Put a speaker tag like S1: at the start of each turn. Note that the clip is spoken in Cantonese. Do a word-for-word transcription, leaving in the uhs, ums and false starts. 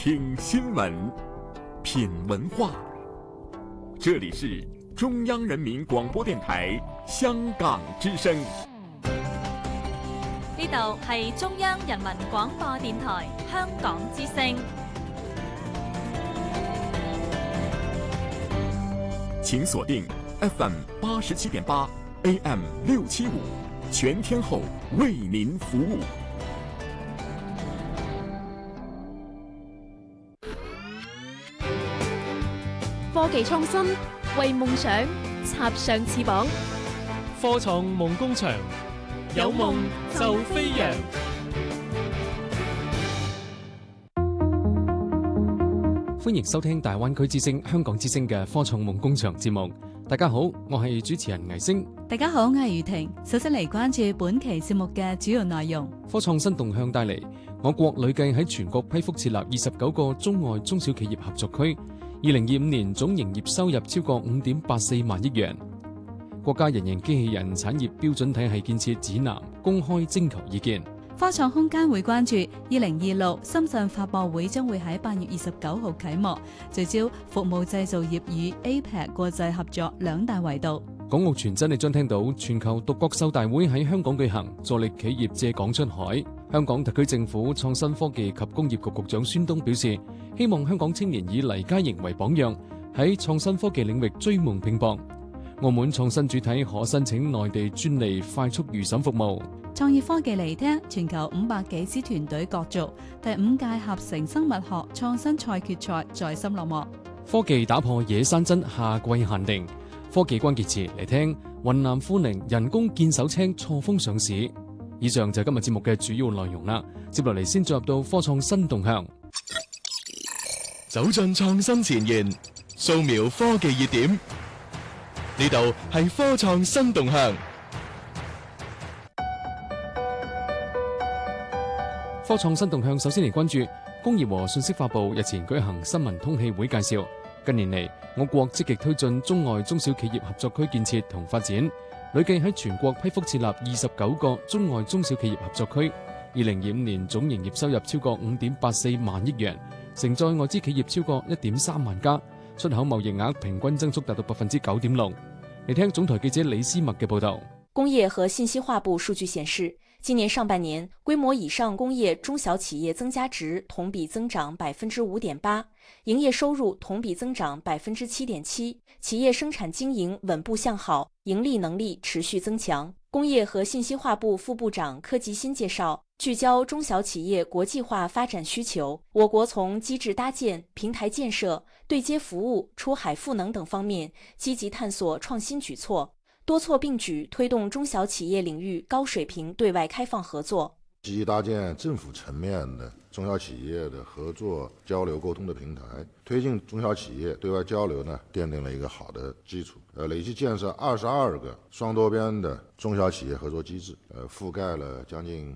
S1: 听新闻，品文化。这里是中央人民广播電台香港之聲。
S2: 呢度係中央人民廣播電台香港之聲。
S1: 請鎖定 F M 八十七點八 A M 六七五，全天候為您服務。
S3: 科技創新，為夢想插上翅膀。
S4: 科創夢工場，有夢就飛揚。歡迎收聽大灣區之聲、香港之聲嘅科創夢工場節目。大家好，我係主持人倪星。
S5: 大家好，我係余婷。首先嚟關注本期節目嘅主要內容。
S4: 科創新動向帶嚟，我國累計喺全國批復設立二十九個中外中小企業合作區。二零二五年總營業收入超過五點八四萬億元。國家人形機器人產業標準體系建設指南公開徵求意見。
S5: 科創空間會關注二零二六深圳發博會將會喺八月二十九號啟幕，聚焦服務製造業與 A P E C 國際合作兩大維度。
S4: 港澳傳真你將聽到全球獨角獸大會喺香港舉行，助力企業借港出海。香港特區政府創新科技及工業局局長孫東表示，希望香港青年以黎佳瑩為榜樣，喺創新科技領域追夢拼搏。澳門創新主體可申請內地專利快速預審服務。
S5: 創意科技嚟聽，全球五百幾支團隊角逐，第五屆合成生物學創新賽決賽在深落幕。
S4: 科技打破野山珍夏季限定，科技關鍵詞嚟聽，雲南富寧人工見手青錯峰上市。以上就係今日節目嘅主要內容啦。接落嚟先進入到科創新動向，
S6: 走進創新前沿，掃描科技熱點。呢度係科創新動向。
S4: 科創新動向首先嚟關注工業和信息發布日前舉行新聞通氣會，介紹近年嚟我國積極推進中外中小企業合作區建設同發展，累計喺全國批復設立二十九個中外中小企業合作區。二零二五年總營業收入超過五點八四萬億元，承載外資企業超過一點三萬家，出口貿易額平均增速達到百分之九點六。嚟聽總台記者李思默嘅報道。
S7: 工業和信息化部數據顯示，今年上半年規模以上工業中小企業增加值同比增長百分之五點八，營業收入同比增長百分之七點七，企業生產經營穩步向好，盈利能力持續增強。工業和信息化部副部長柯吉新介紹，聚焦中小企業國際化發展需求，我國從機制搭建、平台建設、對接服務、出海賦能等方面積極探索創新舉措，多措並舉推動中小企業領域高水平對外開放合作，
S8: 積極搭建政府層面的中小企業的合作交流溝通的平台，推進中小企業對外交流呢，奠定了一個好的基礎。呃，累計建設二十二個雙多邊的中小企業合作機制，呃，覆蓋了將近